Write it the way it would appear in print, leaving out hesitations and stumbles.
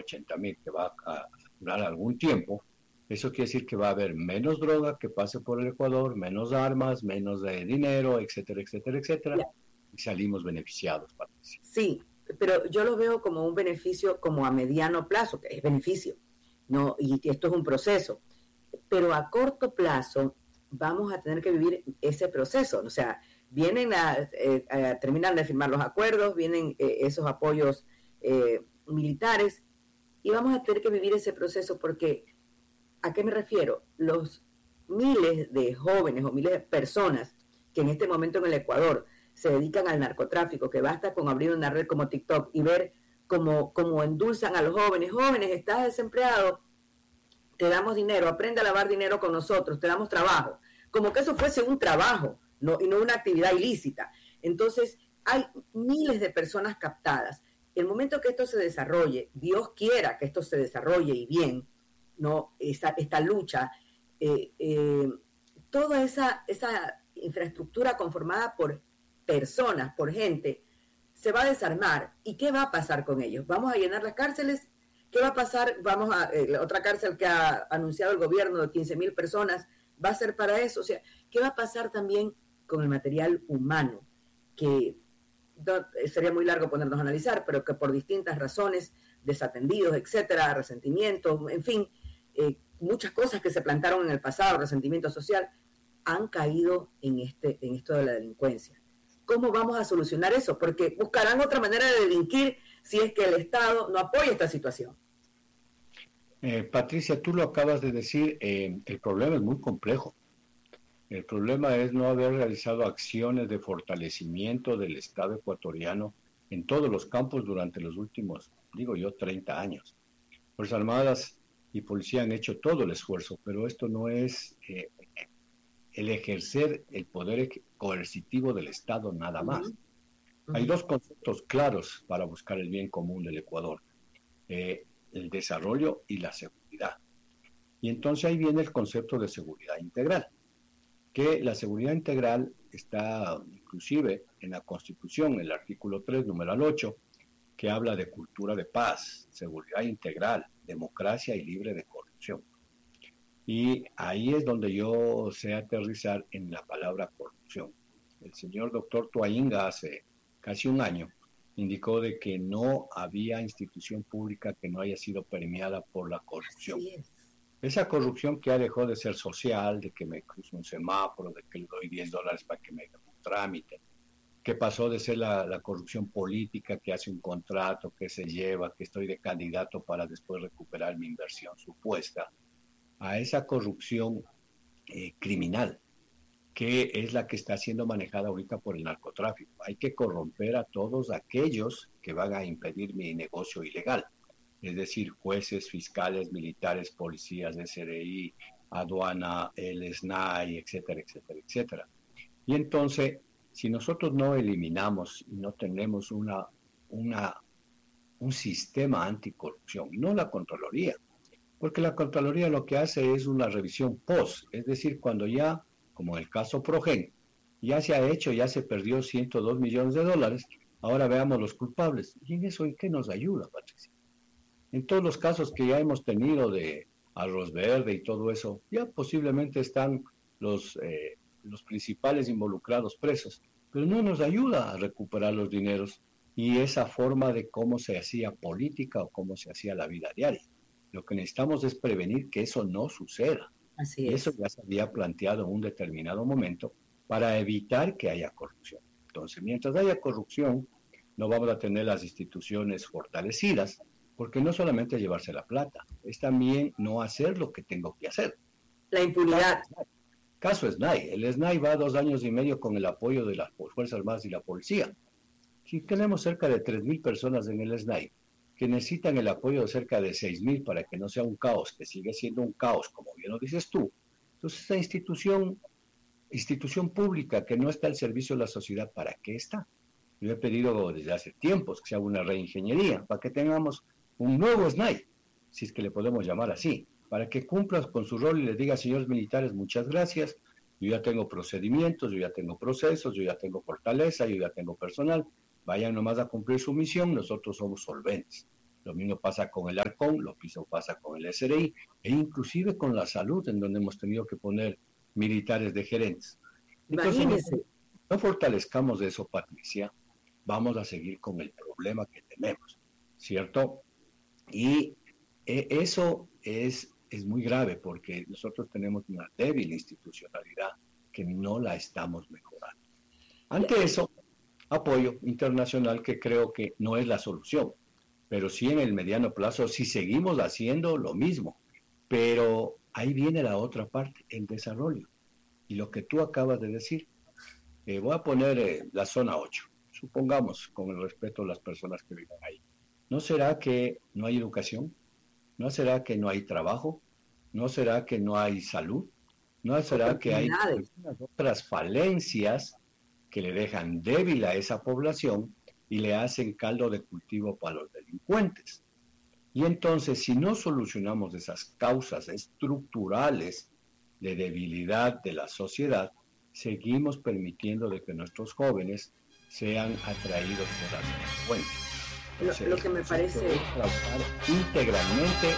80,000, que va a durar algún tiempo, eso quiere decir que va a haber menos droga que pase por el Ecuador, menos armas, menos dinero, etcétera, etcétera, etcétera, Ya. y salimos beneficiados, Patricia. Sí, pero yo lo veo como un beneficio como a mediano plazo, que es beneficio, ¿no? Y esto es un proceso. Pero a corto plazo vamos a tener que vivir ese proceso. O sea, terminan de firmar los acuerdos, vienen esos apoyos militares y vamos a tener que vivir ese proceso porque, ¿a qué me refiero? Los miles de jóvenes o miles de personas que en este momento en el Ecuador se dedican al narcotráfico, que basta con abrir una red como TikTok y ver cómo endulzan a los jóvenes. Jóvenes, estás desempleado, te damos dinero, aprende a lavar dinero con nosotros, te damos trabajo. Como que eso fuese un trabajo, ¿no? Y no una actividad ilícita. Entonces, hay miles de personas captadas. El momento que esto se desarrolle, Dios quiera que esto se desarrolle y bien, ¿no? Esta lucha, toda esa infraestructura conformada por personas, por gente, se va a desarmar. ¿Y qué va a pasar con ellos? ¿Vamos a llenar las cárceles? ¿Qué va a pasar? La otra cárcel que ha anunciado el gobierno de 15,000 personas, ¿va a ser para eso? O sea, ¿qué va a pasar también con el material humano? Que sería muy largo ponernos a analizar, pero que por distintas razones, desatendidos, etcétera, resentimientos, en fin, muchas cosas que se plantaron en el pasado, resentimiento social, han caído en esto de la delincuencia. ¿Cómo vamos a solucionar eso? Porque buscarán otra manera de delinquir si es que el Estado no apoya esta situación. Patricia, tú lo acabas de decir, el problema es muy complejo. El problema es no haber realizado acciones de fortalecimiento del Estado ecuatoriano en todos los campos durante los últimos, 30 años. Fuerzas Armadas y Policía han hecho todo el esfuerzo, pero esto no es el ejercer el poder coercitivo del Estado nada más. Hay dos conceptos claros para buscar el bien común del Ecuador, el desarrollo y la seguridad. Y entonces ahí viene el concepto de seguridad integral, que la seguridad integral está inclusive en la Constitución, el artículo 3, numeral 8, que habla de cultura de paz, seguridad integral, democracia y libre de corrupción. Y ahí es donde yo sé aterrizar en la palabra corrupción. El señor doctor Toainga hace casi un año indicó de que no había institución pública que no haya sido premiada por la corrupción. Esa corrupción que ya dejó de ser social, de que me cruzo un semáforo, de que le doy $10 para que me haga un trámite, que pasó de ser la corrupción política, que hace un contrato, que se lleva, que estoy de candidato para después recuperar mi inversión supuesta, a esa corrupción criminal, que es la que está siendo manejada ahorita por el narcotráfico. Hay que corromper a todos aquellos que van a impedir mi negocio ilegal, es decir, jueces, fiscales, militares, policías, SRI, aduana, el SNAI, etcétera, etcétera, etcétera. Y entonces, si nosotros no eliminamos y no tenemos un sistema anticorrupción, no la Contraloría, porque la Contraloría lo que hace es una revisión post, es decir, cuando ya, como en el caso Progen, ya se ha hecho, ya se perdió $102 millones, ahora veamos los culpables. ¿Y en eso en qué nos ayuda, Patricia? En todos los casos que ya hemos tenido de Arroz Verde y todo eso, ya posiblemente están los principales involucrados presos, pero no nos ayuda a recuperar los dineros y esa forma de cómo se hacía política o cómo se hacía la vida diaria. Lo que necesitamos es prevenir que eso no suceda. Así y es. eso ya se había planteado en un determinado momento para evitar que haya corrupción. Entonces, mientras haya corrupción, no vamos a tener las instituciones fortalecidas, porque no solamente es llevarse la plata, es también no hacer lo que tengo que hacer. La impunidad. Caso SNAI. El SNAI va 2 años y medio con el apoyo de las Fuerzas Armadas y la policía. Si tenemos cerca de 3,000 personas en el SNAI, que necesitan el apoyo de cerca de 6,000 para que no sea un caos, que sigue siendo un caos, como bien lo dices tú. Entonces, esa institución pública que no está al servicio de la sociedad, ¿para qué está? Yo he pedido desde hace tiempos que se haga una reingeniería para que tengamos un nuevo SNAI, si es que le podemos llamar así, para que cumpla con su rol y les diga, señores militares, muchas gracias, yo ya tengo procedimientos, yo ya tengo procesos, yo ya tengo fortaleza, yo ya tengo personal, vayan nomás a cumplir su misión, nosotros somos solventes. lo mismo pasa con el Arcón, lo mismo pasa con el SRI, e inclusive con la salud, en donde hemos tenido que poner militares de gerentes. Entonces, Imagínese. no fortalezcamos eso, Patricia, vamos a seguir con el problema que tenemos, ¿cierto? Y eso es muy grave porque nosotros tenemos una débil institucionalidad que no la estamos mejorando. Ante eso, apoyo internacional que creo que no es la solución, pero sí en el mediano plazo, si seguimos haciendo lo mismo. Pero ahí viene la otra parte, el desarrollo. Y lo que tú acabas de decir, voy a poner la zona 8, supongamos, con el respeto a las personas que viven ahí. ¿No será que no hay educación? ¿No será que no hay trabajo? ¿No será que no hay salud? ¿No será que hay otras falencias que le dejan débil a esa población y le hacen caldo de cultivo para los delincuentes? Y entonces, si no solucionamos esas causas estructurales de debilidad de la sociedad, seguimos permitiendo de que nuestros jóvenes sean atraídos por las delincuencias. Lo que me parece trabajar integralmente